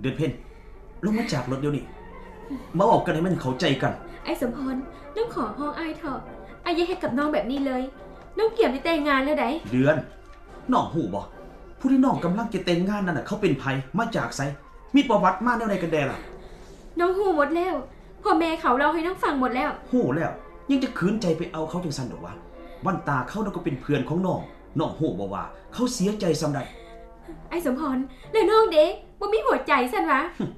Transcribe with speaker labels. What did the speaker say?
Speaker 1: เดือนเพ็ญลงมาจากรถเดี๋ยวนี้มาบอกกันให้มันเข้าใจกัน
Speaker 2: ไอ้สมพรน้องขอห้องไอ้เถอะไอ้อย่าให้กับน้องแบบนี้เลยน้องเกี่ยวในแต่งงานแล้วได
Speaker 1: เดือนน้องหูบ่ผู้ที่น้องกำลังจะแต่งงานนั่นน่ะเขาเป็นไผมาจากไสมีประวัติมาแนวใดกันแดล่ะ
Speaker 2: น้องหูหมดแล้วพ่อแม่เขาเล่าให้น้องฟังหมดแล้ว
Speaker 1: หูแล้วยังจะขืนใจไปเอาเขาจังซั่นดอกวะวันตาเขานั่นก็เป็นเพื่อนของน้องหูบ่ว่าเขาเสียใจซำใด
Speaker 2: ไอ้สมพรแล้วน้องเด็กบ่มีหัวใจซั่นวะ